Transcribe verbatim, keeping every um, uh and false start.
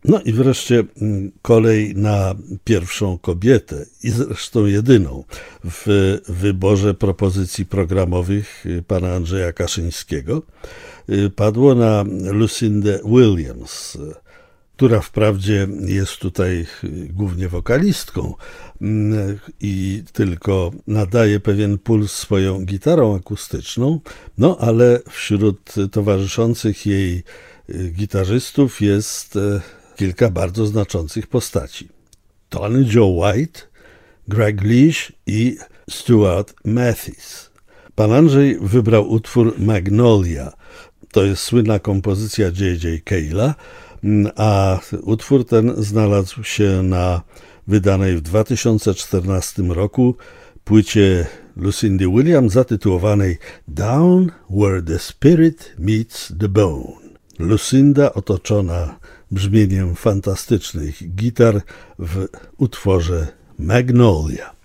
No i wreszcie kolej na pierwszą kobietę i zresztą jedyną w wyborze propozycji programowych pana Andrzeja Kaszyńskiego padło na Lucindę Williams, która wprawdzie jest tutaj głównie wokalistką i tylko nadaje pewien puls swoją gitarą akustyczną, no ale wśród towarzyszących jej gitarzystów jest kilka bardzo znaczących postaci. Tony Joe White, Greg Leish i Stuart Matthews. Pan Andrzej wybrał utwór Magnolia. To jest słynna kompozycja J J Cale'a, a utwór ten znalazł się na wydanej w dwa tysiące czternastym roku płycie Lucindy Williams zatytułowanej Down Where the Spirit Meets the Bone. Lucinda otoczona brzmieniem fantastycznych gitar w utworze Magnolia.